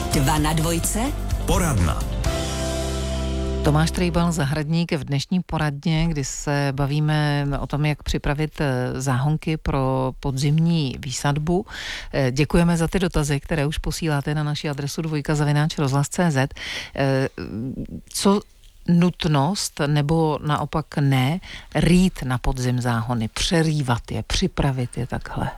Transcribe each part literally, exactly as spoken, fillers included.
Dva na dvojce. Poradna. Tomáš Trejbal, zahradník, v dnešní poradně, kdy se bavíme o tom, jak připravit záhonky pro podzimní výsadbu. Děkujeme za ty dotazy, které už posíláte na naši adresu dvojka zavináč rozhlas tečka cé zet. Co nutnost, nebo naopak ne, rýt na podzim záhony, přerývat je, připravit je takhle?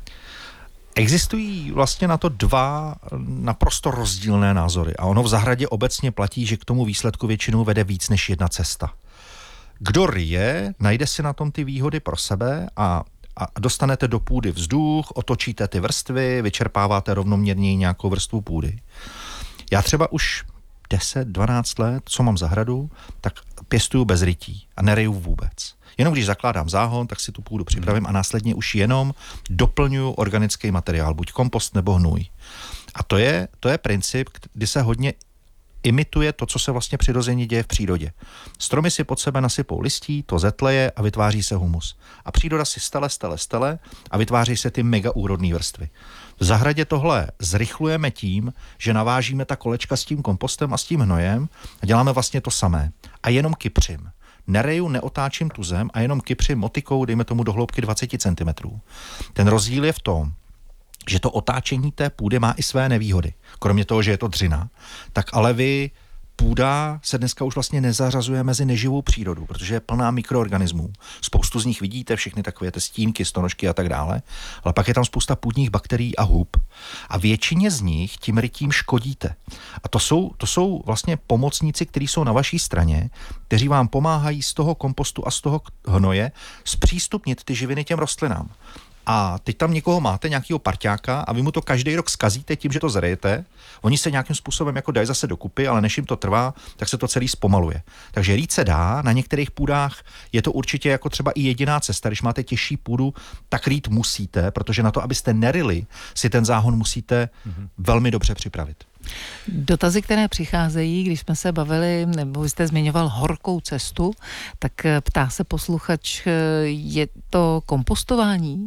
Existují vlastně na to dva naprosto rozdílné názory a ono v zahradě obecně platí, že k tomu výsledku většinou vede víc než jedna cesta. Kdo ryje, najde si na tom ty výhody pro sebe a, a dostanete do půdy vzduch, otočíte ty vrstvy, vyčerpáváte rovnoměrně nějakou vrstvu půdy. Já třeba už deset dvanáct let, co mám zahradu, tak pěstuju bez rytí a neryju vůbec. Jenom když zakládám záhon, tak si tu půdu připravím a následně už jenom doplňuji organický materiál, buď kompost nebo hnůj. A to je, to je princip, kdy se hodně imituje to, co se vlastně přirozeně děje v přírodě. Stromy si pod sebe nasypou listí, to zetleje a vytváří se humus. A příroda si stele, stele, stele a vytváří se ty mega úrodné vrstvy. V zahradě tohle zrychlujeme tím, že navážíme ta kolečka s tím kompostem a s tím hnojem a děláme vlastně to samé. A jenom kypřím. Nereju, neotáčím tu zem a jenom kypřím motikou, dejme tomu do hloubky dvacet centimetrů. Ten rozdíl je v tom, že to otáčení té půdy má i své nevýhody. Kromě toho, že je to dřina, tak ale vy půda se dneska už vlastně nezařazuje mezi neživou přírodu, protože je plná mikroorganismů. Spoustu z nich vidíte, všechny takové ty stínky, stonožky a tak dále, ale pak je tam spousta půdních bakterií a hub. A většině z nich tím rytím škodíte. A to jsou, to jsou vlastně pomocníci, kteří jsou na vaší straně, kteří vám pomáhají z toho kompostu a z toho hnoje zpřístupnit ty živiny těm rostlinám. A teď tam někoho máte, nějakého parťáka a vy mu to každý rok zkazíte tím, že to zrejete. Oni se nějakým způsobem jako dají zase dokupy, ale než jim to trvá, tak se to celý zpomaluje. Takže rýt se dá, na některých půdách je to určitě jako třeba i jediná cesta. Když máte těžší půdu, tak rýt musíte, protože na to, abyste neryli, si ten záhon musíte mm-hmm. velmi dobře připravit. Dotazy, které přicházejí, když jsme se bavili, nebo jste zmiňoval horkou cestu, tak ptá se posluchač, je to kompostování?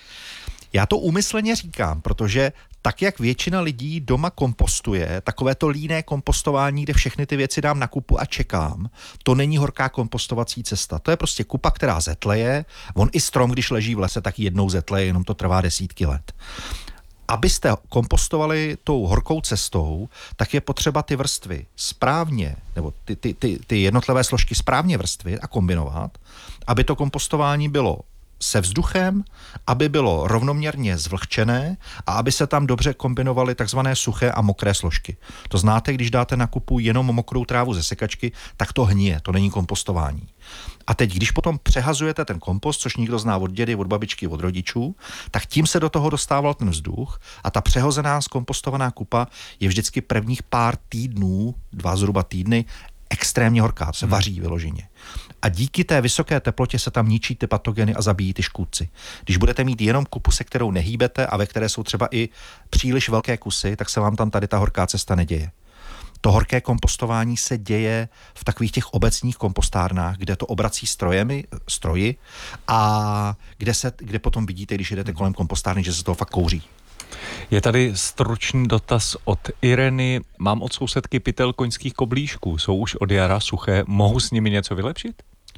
Já to úmyslně říkám, protože tak, jak většina lidí doma kompostuje, takové to líné kompostování, kde všechny ty věci dám na kupu a čekám, to není horká kompostovací cesta. To je prostě kupa, která zetleje. On i strom, když leží v lese, tak jednou zetleje, jenom to trvá desítky let. Abyste kompostovali tou horkou cestou, tak je potřeba ty vrstvy správně, nebo ty, ty, ty, ty jednotlivé složky správně vrstvit a kombinovat, aby to kompostování bylo se vzduchem, aby bylo rovnoměrně zvlhčené a aby se tam dobře kombinovaly takzvané suché a mokré složky. To znáte, když dáte na kupu jenom mokrou trávu ze sekačky, tak to hnije, to není kompostování. A teď, když potom přehazujete ten kompost, což někdo zná od dědy, od babičky, od rodičů, tak tím se do toho dostával ten vzduch a ta přehozená zkompostovaná kupa je vždycky prvních pár týdnů, dva zhruba týdny, extrémně horká, se vaří vyloženě. A díky té vysoké teplotě se tam ničí ty patogeny a zabíjí ty škůdci. Když budete mít jenom kupu, se kterou nehýbete a ve které jsou třeba i příliš velké kusy, tak se vám tam tady ta horká cesta neděje. To horké kompostování se děje v takových těch obecních kompostárnách, kde to obrací strojemi, stroji a kde, se, kde potom vidíte, když jdete kolem kompostárny, že se toho fakt kouří. Je tady stručný dotaz od Ireny. Mám od sousedky pytel koňských koblížků. Jsou už od jara suché. Mohu s nimi něco vylepšit?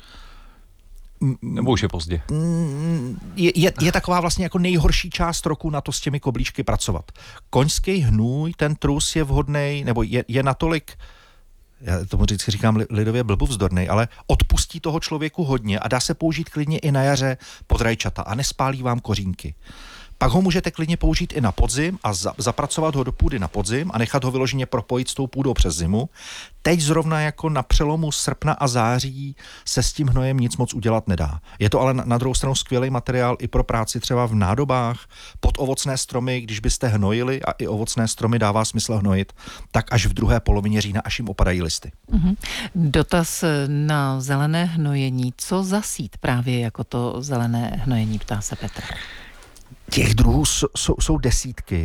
Nebo už je pozdě? Je, je, je taková vlastně jako nejhorší část roku na to s těmi koblížky pracovat. Koňský hnůj, ten trus je vhodnej, nebo je, je natolik, já tomu vždycky říkám lidově blbůvzdornej, ale odpustí toho člověku hodně a dá se použít klidně i na jaře pod rajčata a nespálí vám kořínky. Pak ho můžete klidně použít i na podzim a za, zapracovat ho do půdy na podzim a nechat ho vyloženě propojit s tou půdou přes zimu. Teď zrovna jako na přelomu srpna a září se s tím hnojem nic moc udělat nedá. Je to ale na, na druhou stranu skvělý materiál i pro práci třeba v nádobách, pod ovocné stromy, když byste hnojili a i ovocné stromy dává smysl hnojit, tak až v druhé polovině října, až jim opadají listy. Mm-hmm. Dotaz na zelené hnojení. Co zasít právě jako to zelené hnojení, ptá se Petr. Těch druhů jsou, jsou desítky.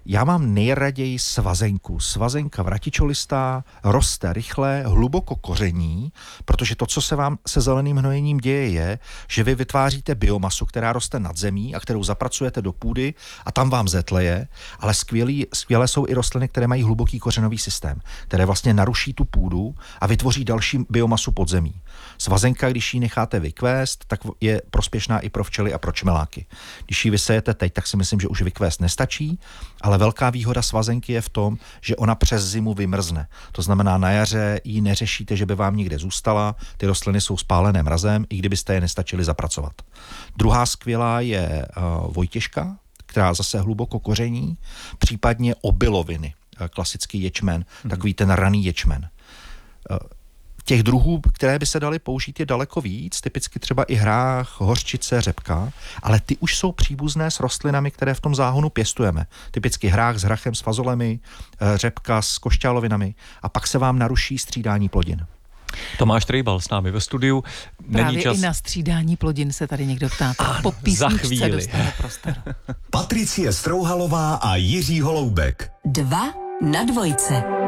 Já mám nejraději svazenku. Svazenka vratičolistá, roste rychle, hluboko koření, protože to, co se vám se zeleným hnojením děje, je, že vy vytváříte biomasu, která roste nad zemí a kterou zapracujete do půdy a tam vám zetleje, ale skvělý, skvělé jsou i rostliny, které mají hluboký kořenový systém, které vlastně naruší tu půdu a vytvoří další biomasu pod zemí. Svazenka, když ji necháte vykvést, tak je prospěšná i pro včely a pro čmeláky. Když ji vysejete teď, tak si myslím, že už vykvést nestačí, ale velká výhoda svazenky je v tom, že ona přes zimu vymrzne. To znamená, na jaře ji neřešíte, že by vám někde zůstala, ty rostliny jsou spálené mrazem, i kdybyste je nestačili zapracovat. Druhá skvělá je uh, vojtěžka, která zase hluboko koření, případně obiloviny, uh, klasický ječmen, hmm. takový ten raný ječmen. Uh, Těch druhů, které by se daly použít, je daleko víc, typicky třeba i hrách, hořčice, řepka, ale ty už jsou příbuzné s rostlinami, které v tom záhonu pěstujeme. Typicky hrách s hrachem, s fazolemi, řepka s košťálovinami a pak se vám naruší střídání plodin. Tomáš Trejbal s námi ve studiu. Není Právě čas... i na střídání plodin se tady někdo ptá. Po písničce dostane prostor. Patricie Strouhalová a Jiří Holoubek. Dva na dvojce.